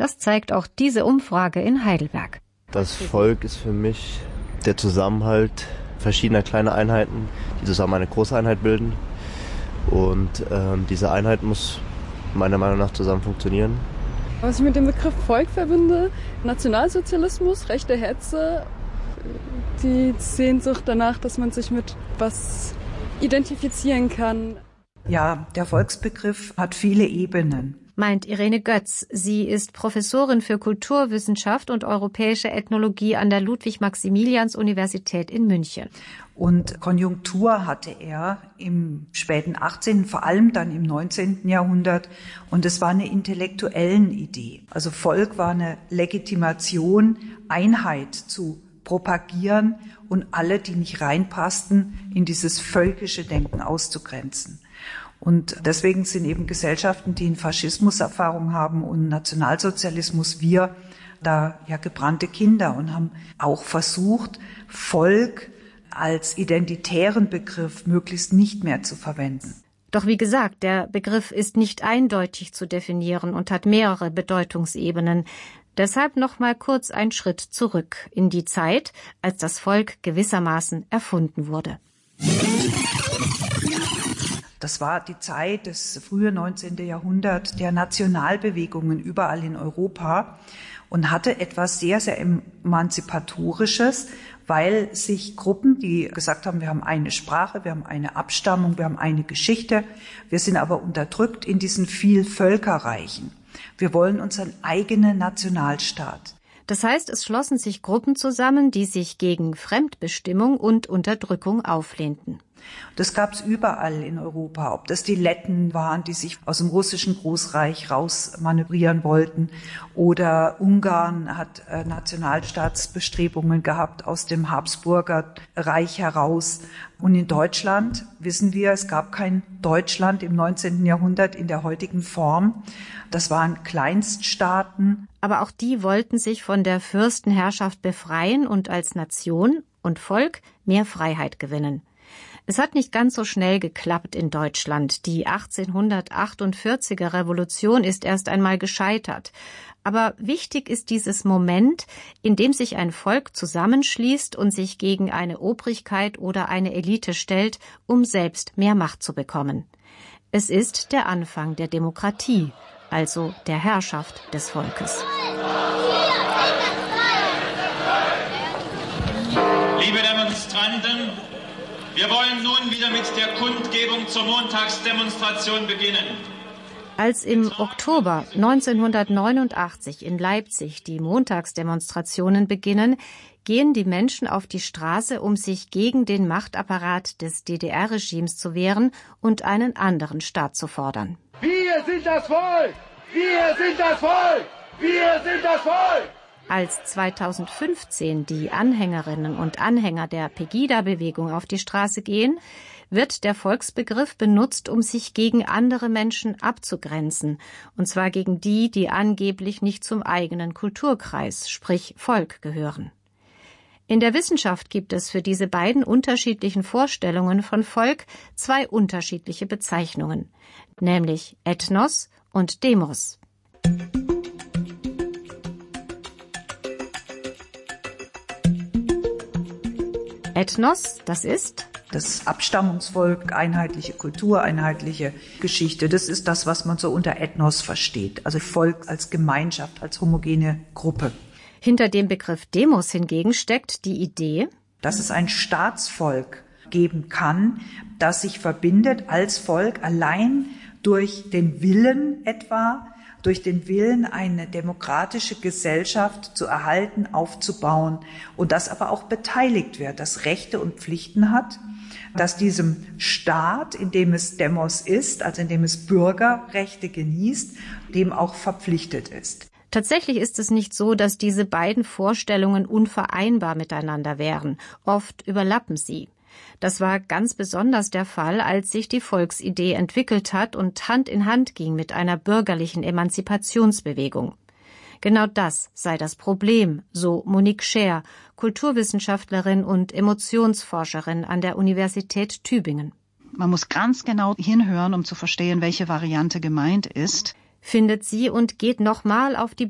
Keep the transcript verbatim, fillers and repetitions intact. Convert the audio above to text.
Das zeigt auch diese Umfrage in Heidelberg. Das Volk ist für mich der Zusammenhalt verschiedener kleiner Einheiten, die zusammen eine große Einheit bilden. Und ähm, diese Einheit muss meiner Meinung nach zusammen funktionieren. Was ich mit dem Begriff Volk verbinde, Nationalsozialismus, rechte Hetze, die Sehnsucht danach, dass man sich mit was identifizieren kann. Ja, der Volksbegriff hat viele Ebenen. Meint Irene Götz. Sie ist Professorin für Kulturwissenschaft und europäische Ethnologie an der Ludwig-Maximilians-Universität in München. Und Konjunktur hatte er im späten achtzehnten, vor allem dann im neunzehnten Jahrhundert. Und es war eine intellektuellen Idee. Also Volk war eine Legitimation, Einheit zu propagieren und alle, die nicht reinpassten, in dieses völkische Denken auszugrenzen. Und deswegen sind eben Gesellschaften, die einen Faschismuserfahrung haben und Nationalsozialismus, wir da ja gebrannte Kinder und haben auch versucht, Volk als identitären Begriff möglichst nicht mehr zu verwenden. Doch wie gesagt, der Begriff ist nicht eindeutig zu definieren und hat mehrere Bedeutungsebenen. Deshalb noch mal kurz ein Schritt zurück in die Zeit, als das Volk gewissermaßen erfunden wurde. Das war die Zeit des frühen neunzehnten Jahrhunderts der Nationalbewegungen überall in Europa und hatte etwas sehr, sehr Emanzipatorisches, weil sich Gruppen, die gesagt haben, wir haben eine Sprache, wir haben eine Abstammung, wir haben eine Geschichte, wir sind aber unterdrückt in diesen Vielvölkerreichen. Wir wollen unseren eigenen Nationalstaat. Das heißt, es schlossen sich Gruppen zusammen, die sich gegen Fremdbestimmung und Unterdrückung auflehnten. Das gab's überall in Europa, ob das die Letten waren, die sich aus dem russischen Großreich rausmanövrieren wollten, oder Ungarn hat äh, Nationalstaatsbestrebungen gehabt aus dem Habsburger Reich heraus. Und in Deutschland wissen wir, es gab kein Deutschland im neunzehnten Jahrhundert in der heutigen Form. Das waren Kleinststaaten. Aber auch die wollten sich von der Fürstenherrschaft befreien und als Nation und Volk mehr Freiheit gewinnen. Es hat nicht ganz so schnell geklappt in Deutschland. Die achtzehnhundertachtundvierziger Revolution ist erst einmal gescheitert. Aber wichtig ist dieses Moment, in dem sich ein Volk zusammenschließt und sich gegen eine Obrigkeit oder eine Elite stellt, um selbst mehr Macht zu bekommen. Es ist der Anfang der Demokratie, also der Herrschaft des Volkes. Liebe Demonstranten, wir wollen nun wieder mit der Kundgebung zur Montagsdemonstration beginnen. Als im Oktober neunzehnhundertneunundachtzig in Leipzig die Montagsdemonstrationen beginnen, gehen die Menschen auf die Straße, um sich gegen den Machtapparat des D D R-Regimes zu wehren und einen anderen Staat zu fordern. Wir sind das Volk! Wir sind das Volk! Wir sind das Volk! Als zweitausendfünfzehn die Anhängerinnen und Anhänger der Pegida-Bewegung auf die Straße gehen, wird der Volksbegriff benutzt, um sich gegen andere Menschen abzugrenzen, und zwar gegen die, die angeblich nicht zum eigenen Kulturkreis, sprich Volk, gehören. In der Wissenschaft gibt es für diese beiden unterschiedlichen Vorstellungen von Volk zwei unterschiedliche Bezeichnungen, nämlich Ethnos und Demos. Ethnos, das ist das Abstammungsvolk, einheitliche Kultur, einheitliche Geschichte. Das ist das, was man so unter Ethnos versteht, also Volk als Gemeinschaft, als homogene Gruppe. Hinter dem Begriff Demos hingegen steckt die Idee, dass es ein Staatsvolk geben kann, das sich verbindet als Volk allein durch den Willen etwa, durch den Willen, eine demokratische Gesellschaft zu erhalten, aufzubauen und das aber auch beteiligt wird, das Rechte und Pflichten hat, dass diesem Staat, in dem es Demos ist, also in dem es Bürgerrechte genießt, dem auch verpflichtet ist. Tatsächlich ist es nicht so, dass diese beiden Vorstellungen unvereinbar miteinander wären. Oft überlappen sie. Das war ganz besonders der Fall, als sich die Volksidee entwickelt hat und Hand in Hand ging mit einer bürgerlichen Emanzipationsbewegung. Genau das sei das Problem, so Monique Scher, Kulturwissenschaftlerin und Emotionsforscherin an der Universität Tübingen. Man muss ganz genau hinhören, um zu verstehen, welche Variante gemeint ist. Findet sie und geht nochmal auf die